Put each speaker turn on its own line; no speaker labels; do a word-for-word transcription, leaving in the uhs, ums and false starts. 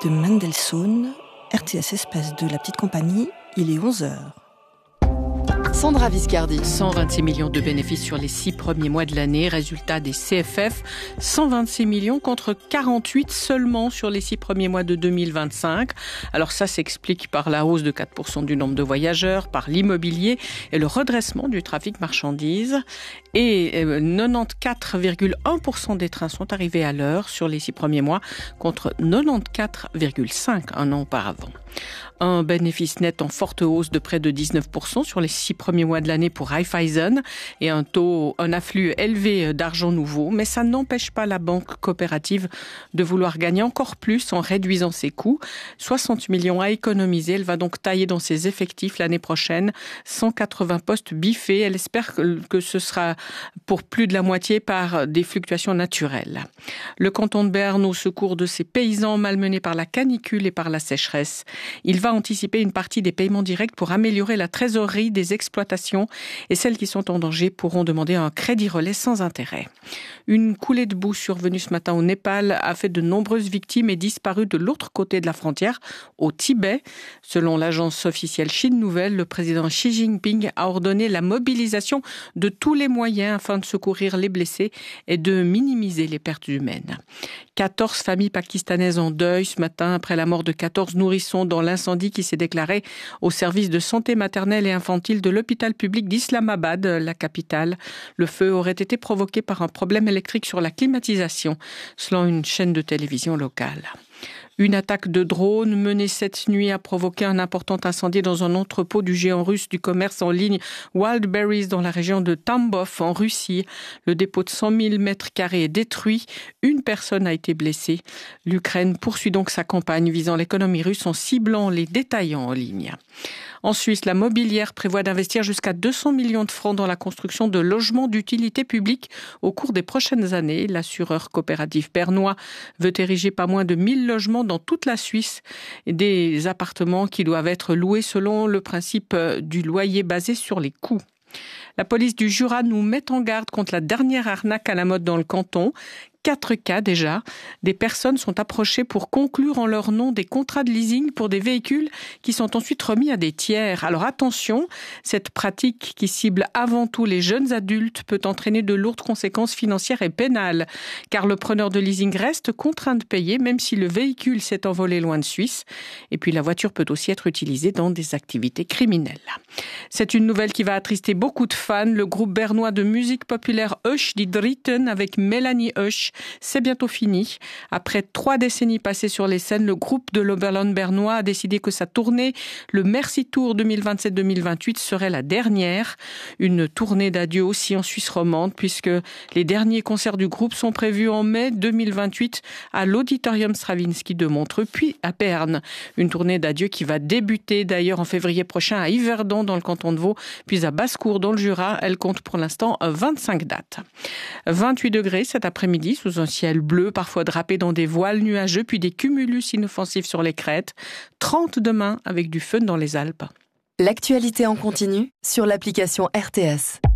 de Mendelssohn, R T S Espace de la Petite Compagnie, il est onze heures.
Sandra Viscardi.
cent vingt-six millions de bénéfices sur les six premiers mois de l'année. Résultat des C F F, cent vingt-six millions contre quarante-huit seulement sur les six premiers mois de deux mille vingt-cinq. Alors ça s'explique par la hausse de quatre pour cent du nombre de voyageurs, par l'immobilier et le redressement du trafic marchandises. Et quatre-vingt-quatorze virgule un pour cent des trains sont arrivés à l'heure sur les six premiers mois contre quatre-vingt-quatorze virgule cinq pour cent un an auparavant. Un bénéfice net en forte hausse de près de dix-neuf pour cent sur les six premiers mois de l'année pour Raiffeisen et un taux, un afflux élevé d'argent nouveau. Mais ça n'empêche pas la banque coopérative de vouloir gagner encore plus en réduisant ses coûts. soixante millions à économiser. Elle va donc tailler dans ses effectifs l'année prochaine. cent quatre-vingts postes biffés. Elle espère que, que ce sera pour plus de la moitié par des fluctuations naturelles. Le canton de Berne au secours de ses paysans malmenés par la canicule et par la sécheresse. Il va anticiper une partie des paiements directs pour améliorer la trésorerie des exploitations et celles qui sont en danger pourront demander un crédit relais sans intérêt. Une coulée de boue survenue ce matin au Népal a fait de nombreuses victimes et disparu de l'autre côté de la frontière, au Tibet. Selon l'agence officielle Chine Nouvelle, le président Xi Jinping a ordonné la mobilisation de tous les moyens afin de secourir les blessés et de minimiser les pertes humaines. quatorze familles pakistanaises en deuil ce matin après la mort de quatorze nourrissons dans l'incendie qui s'est déclaré au service de santé maternelle et infantile de l'hôpital public d'Islamabad, la capitale. Le feu aurait été provoqué par un problème électrique sur la climatisation, selon une chaîne de télévision locale. Une attaque de drone menée cette nuit a provoqué un important incendie dans un entrepôt du géant russe du commerce en ligne Wildberries dans la région de Tambov en Russie. Le dépôt de cent mille mètres carrés est détruit. Une personne a été blessée. L'Ukraine poursuit donc sa campagne visant l'économie russe en ciblant les détaillants en ligne. En Suisse, la Mobilière prévoit d'investir jusqu'à deux cents millions de francs dans la construction de logements d'utilité publique au cours des prochaines années. L'assureur coopératif bernois veut ériger pas moins de mille logements dans toute la Suisse, des appartements qui doivent être loués selon le principe du loyer basé sur les coûts. La police du Jura nous met en garde contre la dernière arnaque à la mode dans le canton. Quatre cas déjà. Des personnes sont approchées pour conclure en leur nom des contrats de leasing pour des véhicules qui sont ensuite remis à des tiers. Alors attention, cette pratique qui cible avant tout les jeunes adultes peut entraîner de lourdes conséquences financières et pénales, car le preneur de leasing reste contraint de payer même si le véhicule s'est envolé loin de Suisse. Et puis la voiture peut aussi être utilisée dans des activités criminelles. C'est une nouvelle qui va attrister beaucoup de fans. Le groupe bernois de musique populaire Hush Die Dritten avec Mélanie Hush, c'est bientôt fini. Après trois décennies passées sur les scènes, le groupe de l'Oberland bernois a décidé que sa tournée, le Merci Tour deux mille vingt-sept deux mille vingt-huit, serait la dernière. Une tournée d'adieu aussi en Suisse romande, puisque les derniers concerts du groupe sont prévus en mai deux mille vingt-huit à l'Auditorium Stravinsky de Montreux, puis à Berne. Une tournée d'adieu qui va débuter d'ailleurs en février prochain à Yverdon dans le canton de Vaud, puis à Basse-Cour dans le Jura. Elle compte pour l'instant vingt-cinq dates. vingt-huit degrés cet après-midi, sous un ciel bleu, parfois drapé dans des voiles nuageux, puis des cumulus inoffensifs sur les crêtes. trente demain avec du fun dans les Alpes.
L'actualité en continu sur l'application R T S.